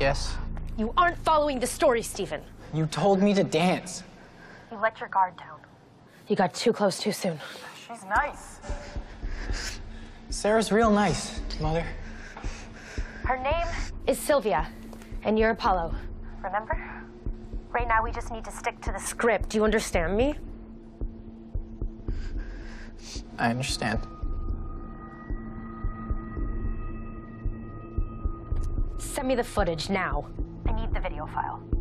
guess. You aren't following the story, Stephen. You told me to dance. You let your guard down. You got too close too soon. She's nice. Sarah's real nice, Mother. Her name is Sylvia, and you're Apollo. Remember? Right now, we just need to stick to the script. Do you understand me? I understand. Send me the footage now. I need the video file.